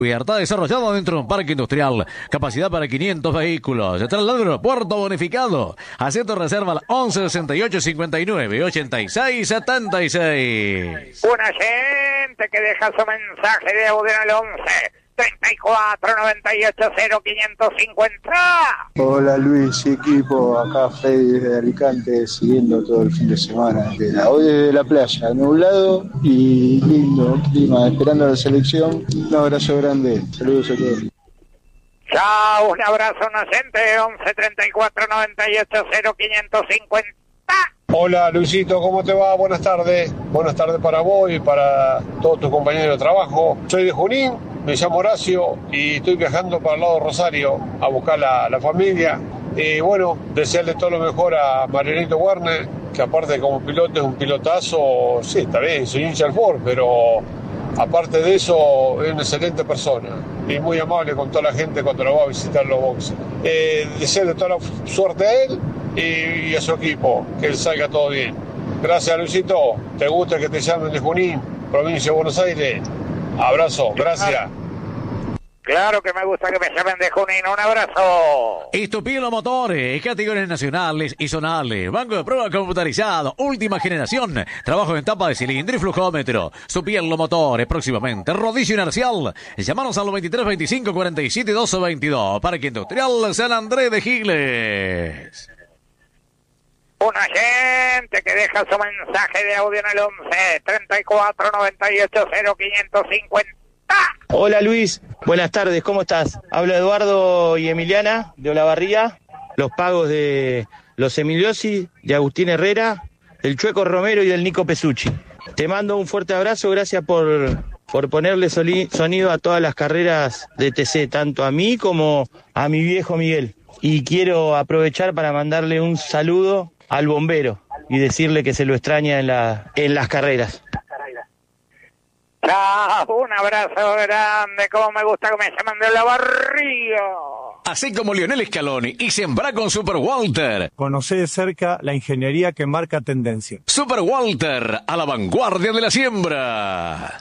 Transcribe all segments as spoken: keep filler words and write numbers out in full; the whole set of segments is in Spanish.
Está desarrollado dentro de un parque industrial. Capacidad para quinientos vehículos. Está al lado del aeropuerto bonificado. Asiento reserva al once sesenta y ocho cincuenta y nueve ochenta y seis setenta y seis. Una gente que deja su mensaje de audio en el once treinta y cuatro noventa y ocho cero quinientos cincuenta. Hola Luis y equipo, acá Freddy desde Alicante, siguiendo todo el fin de semana. Hoy desde la playa, nublado y lindo clima, esperando la selección. Un abrazo grande, saludos a todos. Chao, un abrazo, una gente, once treinta y cuatro noventa y ocho cero quinientos cincuenta. Hola Luisito, ¿cómo te va? Buenas tardes. Buenas tardes para vos y para todos tus compañeros de trabajo. Soy de Junín, me llamo Horacio y estoy viajando para el lado de Rosario a buscar la, la familia. Y bueno, desearle todo lo mejor a Marianito Werner, que aparte como piloto es un pilotazo. Sí, está bien, soy hincha del Ford, pero aparte de eso es una excelente persona y muy amable con toda la gente cuando lo va a visitar los boxes. Eh, desearle toda la suerte a él y a su equipo, que él salga todo bien. Gracias Luisito, ¿te gusta que te llamen de Junín, provincia de Buenos Aires? Abrazo, gracias. Claro que me gusta que me llamen de Junín, un abrazo. Estupendo Motores, categorías nacionales y zonales, banco de prueba computarizado, última generación, trabajo en tapa de cilindro y flujómetro, Estupendo Motores, próximamente, rodicio inercial, llamanos al veintitrés veinticinco cuarenta y siete doce veintidós, Parque Industrial San Andrés de Giles. Una gente que deja su mensaje de audio en el once treinta y cuatro noventa y ocho cero quinientos cincuenta. Hola Luis, buenas tardes, ¿cómo estás? Habla Eduardo y Emiliana de Olavarría, los pagos de los Emiliosi, de Agustín Herrera, del Chueco Romero y del Nico Pesucci. Te mando un fuerte abrazo, gracias por, por ponerle soli, sonido a todas las carreras de T C, tanto a mí como a mi viejo Miguel. Y quiero aprovechar para mandarle un saludo al bombero y decirle que se lo extraña en, la, en las carreras. Chao, un abrazo grande, como me gusta que me llaman de Olavarría. Así como Lionel Scaloni y Sembra con Super Walter. Conocé de cerca la ingeniería que marca tendencia. Super Walter, a la vanguardia de la siembra.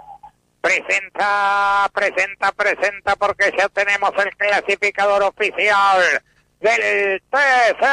Presenta, presenta, presenta, porque ya tenemos el clasificador oficial del T C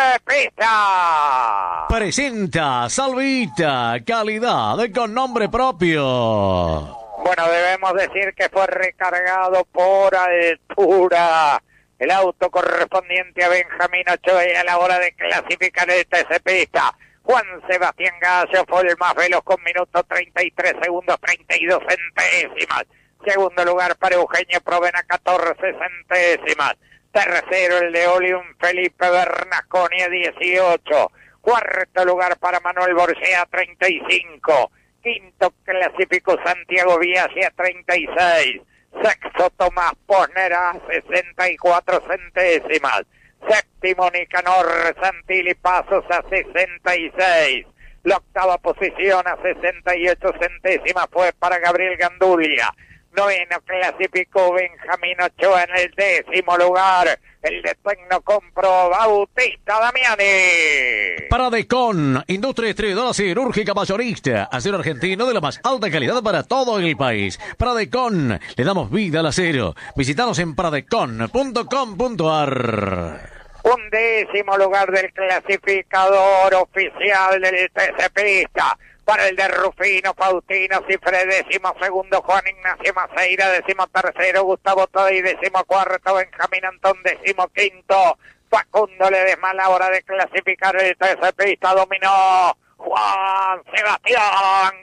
Pista. Presenta Salvita, calidad con nombre propio. Bueno, debemos decir que fue recargado por altura el auto correspondiente a Benjamín Ochoa a la hora de clasificar el T C Pista. Juan Sebastián Gallo fue el más veloz con minuto treinta y tres segundos treinta y dos centésimas. Segundo lugar para Eugenio Provena, catorce centésimas. Tercero el de Olium Felipe Bernasconi a dieciocho. Cuarto lugar para Manuel Borgea, treinta y cinco. Quinto clasificó Santiago Biasi a treinta y seis. Sexto Tomás Posner a sesenta y cuatro centésimas. Séptimo Nicanor Santilli Pasos a sesenta y seis. La octava posición a sesenta y ocho centésimas fue para Gabriel Gandulia. Noveno clasificó Benjamín Ochoa en el décimo lugar. El de Tecnocompro Bautista Damiani. Paradecon, industria distribuidora cirúrgica mayorista. Acero argentino de la más alta calidad para todo el país. Paradecon, le damos vida al acero. Visítanos en paradecon punto com punto ar. Un décimo lugar del clasificador oficial del T C Pista. Para el de Rufino Faustino Cifre, décimo segundo Juan Ignacio Maceira, décimo tercero Gustavo Today, décimo cuarto Benjamín Antón, décimo quinto Facundo Ledesma. A la hora de clasificar el T C Pista dominó Juan Sebastián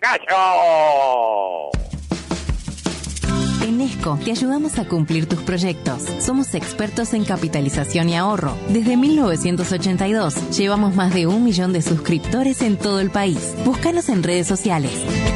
Gallo. En Nesco te ayudamos a cumplir tus proyectos. Somos expertos en capitalización y ahorro. Desde mil novecientos ochenta y dos llevamos más de un millón de suscriptores en todo el país. Búscanos en redes sociales.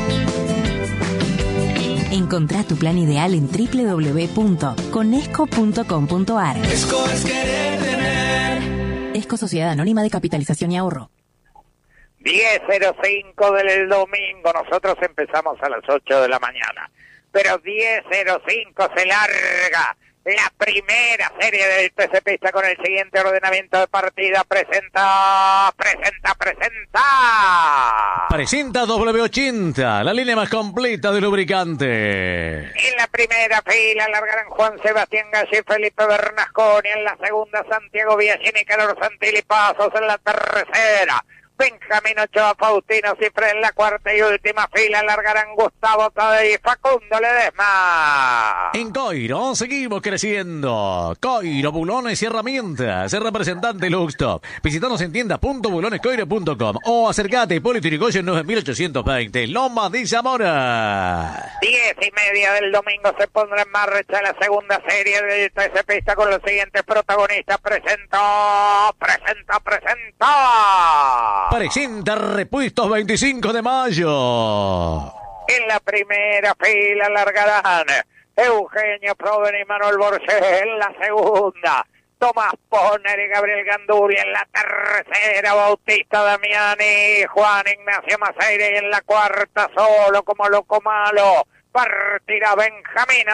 Encontrá tu plan ideal en doble u doble u doble u punto conesco punto com punto ar. Esco es querer tener. Esco Sociedad Anónima de Capitalización y Ahorro. diez cero cinco del domingo. Nosotros empezamos a las ocho de la mañana. Pero diez cero cinco se larga La primera serie del T C Pista con el siguiente ordenamiento de partida. Presenta, presenta, presenta. Presenta W ochenta, la línea más completa de lubricante. En la primera fila largarán Juan Sebastián Galli y Felipe Bernasconi. En la segunda, Santiago Biagini, Calor Santilli Pasos. En la tercera, Benjamín Ochoa, Faustino Cifre. En la cuarta y última fila largarán Gustavo Tadei y Facundo Ledesma. En Coiro seguimos creciendo. Coiro, bulones y herramientas. El representante Luxtop. Visítanos en tienda punto bulones coiro punto com o acércate a Hipólito Yrigoyen nueve mil ochocientos veinte, Lomas de Zamora. Diez y media del domingo se pondrá en marcha la segunda serie del T C Pista con los siguientes protagonistas. Presenta, presenta, presenta. Presenta Repuestos veinticinco de mayo. En la primera fila largarán Eugenio Proden y Manuel Borges. En la segunda, Tomás Poner y Gabriel Ganduri. En la tercera, Bautista Damiani y Juan Ignacio Maceira. Y en la cuarta, solo como loco malo, partirá Benjamín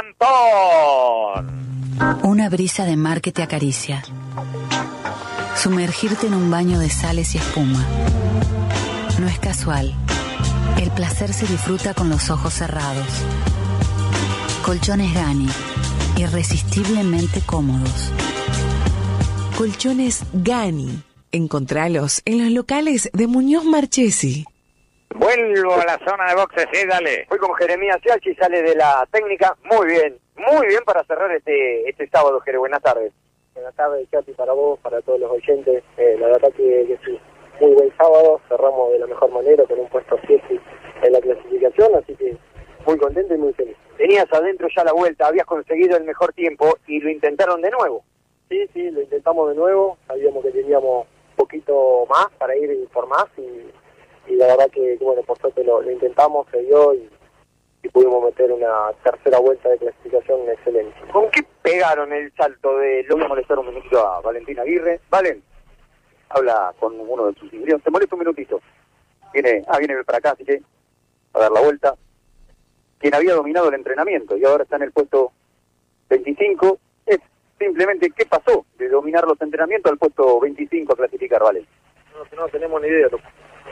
Antón. Una brisa de mar que te acaricia. Sumergirte en un baño de sales y espuma. No es casual. El placer se disfruta con los ojos cerrados. Colchones Gani, irresistiblemente cómodos. Colchones Gani. Encontralos en los locales de Muñoz Marchesi. Vuelvo a la zona de boxes, sí, dale. Fui con Jeremías Ciachi, sale de la técnica. Muy bien, muy bien para cerrar este este sábado, Jere. Buenas tardes. Buenas tardes, Chapi, para vos, para todos los oyentes. Eh, la verdad que, que sí, muy buen sábado. Cerramos de la mejor manera con un puesto siete en la clasificación, así que muy contento y muy feliz. Tenías adentro ya la vuelta, habías conseguido el mejor tiempo y lo intentaron de nuevo. Sí, sí, lo intentamos de nuevo. Sabíamos que teníamos un poquito más para ir por más y, y la verdad que, que, bueno, por suerte lo, lo intentamos, se dio y, y pudimos meter una tercera vuelta de clasificación excelente. ¿Con qué pegaron el salto de... Lo voy a molestar un minutito a Valentín Aguirre. Valen, habla con uno de sus ingenieros. Te molesto un minutito. Viene, ah, viene para acá, así que a dar la vuelta. Quien había dominado el entrenamiento y ahora está en el puesto veinticinco, es simplemente qué pasó de dominar los entrenamientos al puesto veinticinco a clasificar, ¿vale? No, no tenemos ni idea. Lo...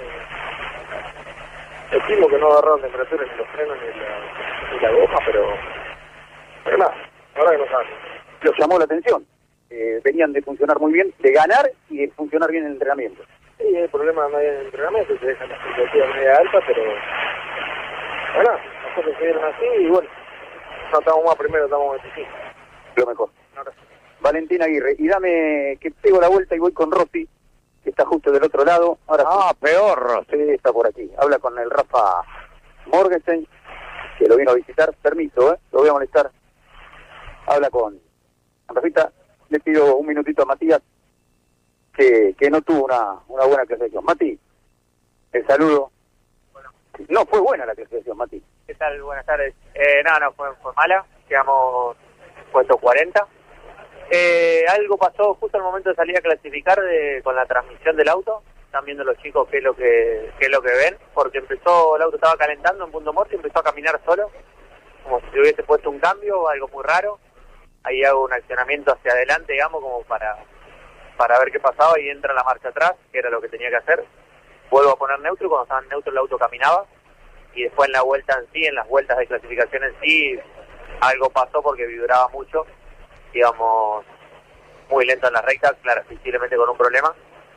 Decimos que no agarraron temperatura ni los frenos ni la, ni la goma, pero... Pero nada, ahora que no saben. Los llamó la atención. Eh, venían de funcionar muy bien, de ganar y de funcionar bien en el entrenamiento. Sí, hay problemas en el entrenamiento, se dejan las expectativas media alta, pero... Bueno, las cosas se dieron así y bueno, no estamos más primero, estamos veinticinco. Lo mejor. Valentín Aguirre, y dame que pego la vuelta y voy con Rossi, que está justo del otro lado. Ahora ah, sí. Peor Rossi. Está por aquí. Habla con el Rafa Morgenstern, que lo vino a visitar. Permiso, ¿eh? Lo voy a molestar. Habla con Rafita. Le pido un minutito a Matías, que, que no tuvo una, una buena clasificación. Mati, el saludo. Bueno. No fue buena la clasificación, Mati. ¿Qué tal? Buenas tardes. Eh, no, no, fue, fue mala. Quedamos puesto cuarenta. Eh, algo pasó justo al momento de salir a clasificar de, con la transmisión del auto. Están viendo los chicos qué es lo que qué es lo que ven, porque empezó, el auto estaba calentando en punto muerto y empezó a caminar solo, como si hubiese puesto un cambio, algo muy raro. Ahí hago un accionamiento hacia adelante, digamos, como para para ver qué pasaba y entra la marcha atrás, que era lo que tenía que hacer. Vuelvo a poner neutro, cuando estaba en neutro el auto caminaba, y después en la vuelta en sí, en las vueltas de clasificación en sí, algo pasó porque vibraba mucho, digamos, muy lento en la recta, claro, visiblemente con un problema,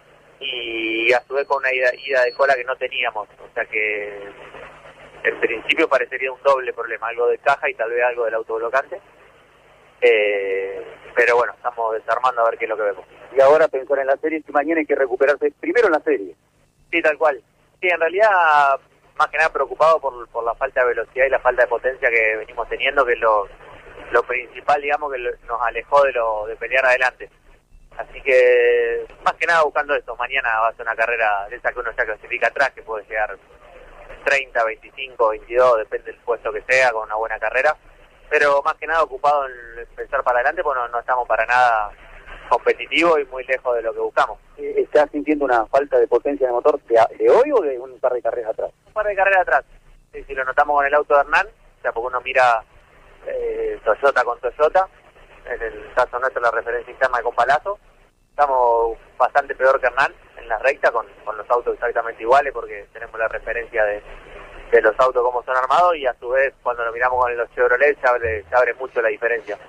y a su vez con una ida, ida de cola que no teníamos, o sea que en principio parecería un doble problema, algo de caja y tal vez algo del autoblocante. Eh, pero bueno, estamos desarmando a ver qué es lo que vemos. Y ahora pensar en la serie, que mañana hay que recuperarse primero en la serie. Sí, tal cual. Sí, en realidad, más que nada preocupado por, por la falta de velocidad y la falta de potencia que venimos teniendo, que es lo, lo principal, digamos, que lo, nos alejó de lo de pelear adelante. Así que, más que nada buscando eso. Mañana va a ser una carrera de esa que uno ya clasifica atrás, que puede llegar treinta, veinticinco, veintidós, depende del puesto que sea, con una buena carrera. Pero más que nada ocupado en pensar para adelante, porque no, no estamos para nada competitivos y muy lejos de lo que buscamos. ¿Estás sintiendo una falta de potencia de motor de, de hoy o de un par de carreras atrás? Un par de carreras atrás. Sí, si lo notamos con el auto de Hernán, o sea, porque uno mira eh, Toyota con Toyota, en el caso nuestro la referencia interna con Palazzo. Estamos bastante peor que Hernán en la recta, con, con los autos exactamente iguales, porque tenemos la referencia de, de los autos como son armados, y a su vez cuando lo miramos con los Chevrolet se abre, se abre mucho la diferencia.